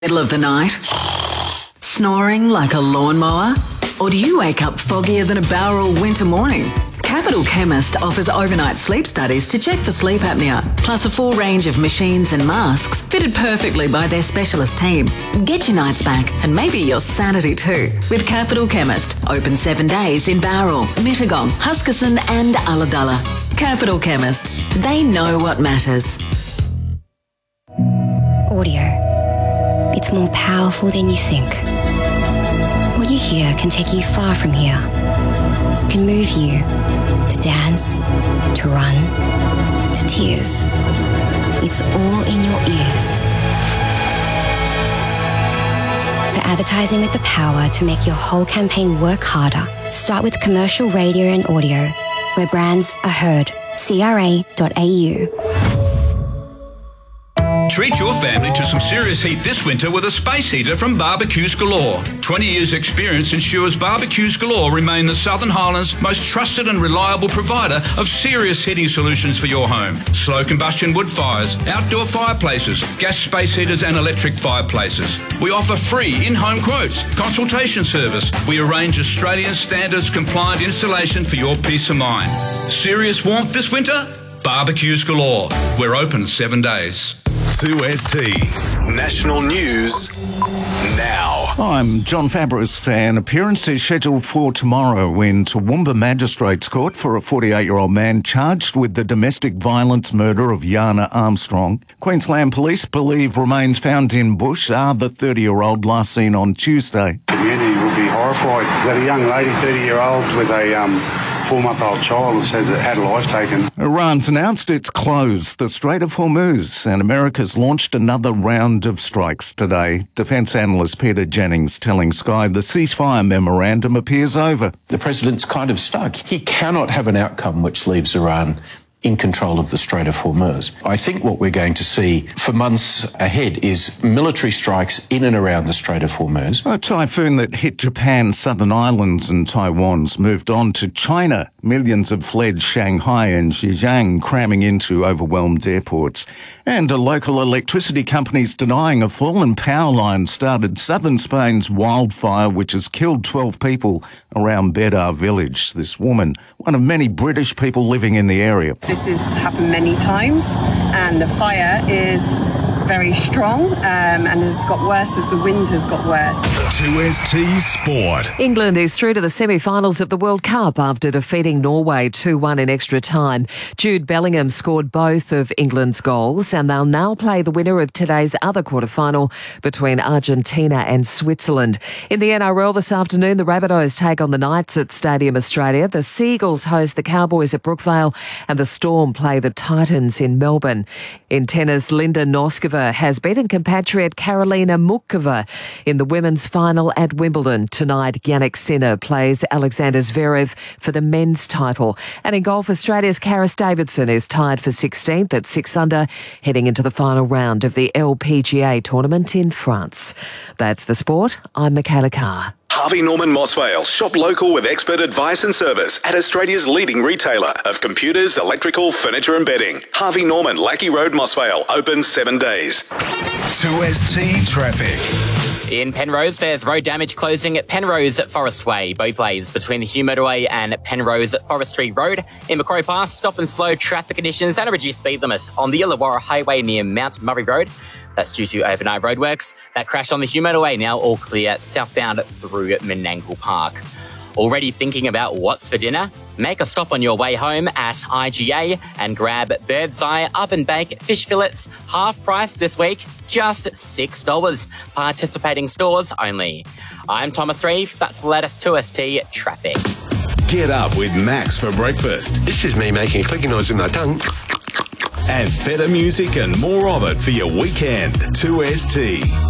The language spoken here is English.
Middle of the night? Snoring like a lawnmower? Or do you wake up foggier than a Bowral winter morning? Capital Chemist offers overnight sleep studies to check for sleep apnea, plus a full range of machines and masks fitted perfectly by their specialist team. Get your nights back and maybe your sanity too with Capital Chemist. Open 7 days in Bowral, Mittagong, Huskisson and Ulladulla. Capital Chemist. They know what matters. Audio. It's more powerful than you think. What you hear can take you far from here. It can move you to dance, to run, to tears. It's all in your ears. For advertising with the power to make your whole campaign work harder, start with commercial radio and audio, where brands are heard. CRA.au. Treat your family to some serious heat this winter with a space heater from Barbecues Galore. 20 years experience ensures Barbecues Galore remain the Southern Highlands' most trusted and reliable provider of serious heating solutions for your home. Slow combustion wood fires, outdoor fireplaces, gas space heaters and electric fireplaces. We offer free in-home quotes, consultation service. We arrange Australian standards compliant installation for your peace of mind. Serious warmth this winter? Barbecues Galore. We're open 7 days. 2ST National News now. I'm John Fabris. An appearance is scheduled for tomorrow in Toowoomba Magistrates Court for a 48-year-old man charged with the domestic violence murder of Yana Armstrong. Queensland Police believe remains found in bush are the 30-year-old last seen on Tuesday. The community will be horrified that a young lady, 30-year-old, with a 4-month-old child has had a life taken. Iran's announced it's closed the Strait of Hormuz, and America's launched another round of strikes today. Defence analyst Peter Jennings telling Sky the ceasefire memorandum appears over. The president's kind of stuck. He cannot have an outcome which leaves Iran in control of the Strait of Hormuz. I think what we're going to see for months ahead is military strikes in and around the Strait of Hormuz. A typhoon that hit Japan's southern islands and Taiwan's moved on to China. Millions have fled Shanghai and Zhejiang, cramming into overwhelmed airports. And a local electricity company's denying a fallen power line started southern Spain's wildfire, which has killed 12 people around Bedar village. This woman, one of many British people living in the area. This has happened many times, and the fire is very strong and has got worse as the wind has got worse. 2ST Sport. England is through to the semi-finals of the World Cup after defeating Norway 2-1 in extra time. Jude Bellingham scored both of England's goals, and they'll now play the winner of today's other quarter-final between Argentina and Switzerland. In the NRL this afternoon, the Rabbitohs take on the Knights at Stadium Australia. The Seagulls host the Cowboys at Brookvale, and the Storm play the Titans in Melbourne. In tennis, Linda Noskova has beaten compatriot Karolina Muchova in the women's final at Wimbledon. Tonight, Jannik Sinner plays Alexander Zverev for the men's title. And in golf, Australia's Karis Davidson is tied for 16th at 6 under, heading into the final round of the LPGA tournament in France. That's the sport. I'm Michaela Carr. Harvey Norman Mossvale. Shop local with expert advice and service at Australia's leading retailer of computers, electrical, furniture and bedding. Harvey Norman, Lackey Road, Mossvale. Open 7 days. 2ST Traffic. In Penrose, there's road damage closing at Penrose at Forest Way, both ways between the Hugh Motorway and Penrose at Forestry Road. In Macquarie Pass, stop and slow traffic conditions and a reduced speed limit on the Illawarra Highway near Mount Murray Road. That's due to overnight roadworks. That crash on the Hugh Motorway now all clear southbound through Menangle Park. Already thinking about what's for dinner? Make a stop on your way home at IGA and grab Bird's Eye Oven Bake Fish Fillets, half price this week, just $6. Participating stores only. I'm Thomas Reeve. That's the latest 2ST Traffic. Get up with Max for breakfast. This is me making a clicking noise in my tongue. And better music and more of it for your weekend. 2ST.